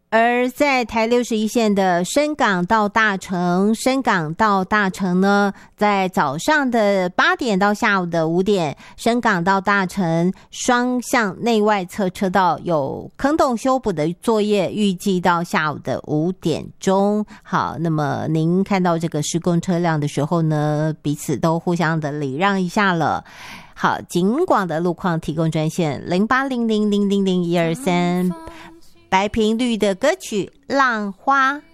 而在台61线的深港到大城，深港到大城呢，在早上的8点到下午的5点，深港到大城双向内外侧车道有坑洞修补的作业，预计到下午的5点钟。好，那么您看到这个施工车辆的时候呢，彼此都互相的礼让一下了。好，警广的路况提供专线0800000123，白频率的歌曲《浪花》。